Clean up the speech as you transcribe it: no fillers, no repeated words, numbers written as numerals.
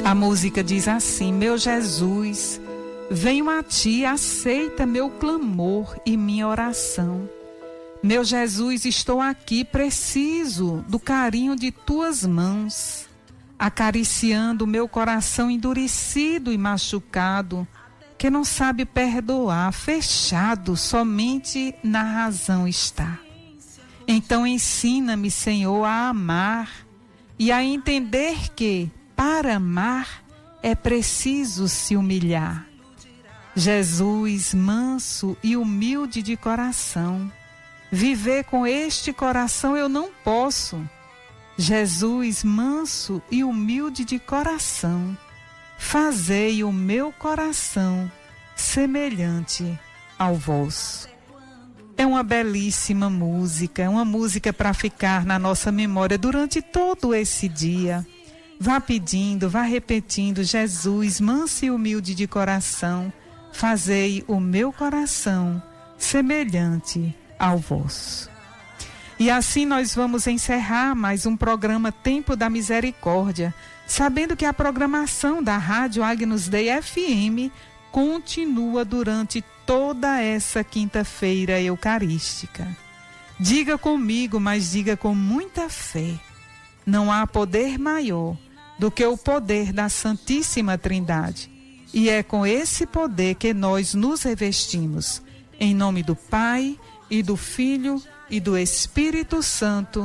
A música diz assim: meu Jesus, venho a ti, aceita meu clamor e minha oração. Meu Jesus, estou aqui, preciso do carinho de tuas mãos, acariciando meu coração endurecido e machucado, que não sabe perdoar, fechado, somente na razão está. Então ensina-me, Senhor, a amar e a entender que, para amar, é preciso se humilhar. Jesus, manso e humilde de coração, viver com este coração eu não posso. Jesus, manso e humilde de coração, fazei o meu coração semelhante ao vosso. É uma belíssima música, é uma música para ficar na nossa memória durante todo esse dia. Vá pedindo, vá repetindo: Jesus, manso e humilde de coração, fazei o meu coração semelhante ao vosso. E assim nós vamos encerrar mais um programa Tempo da Misericórdia, sabendo que a programação da Rádio Agnus Dei FM continua durante toda essa quinta-feira eucarística. Diga comigo, mas diga com muita fé: não há poder maior do que o poder da Santíssima Trindade. E é com esse poder que nós nos revestimos. Em nome do Pai, e do Filho, e do Espírito Santo.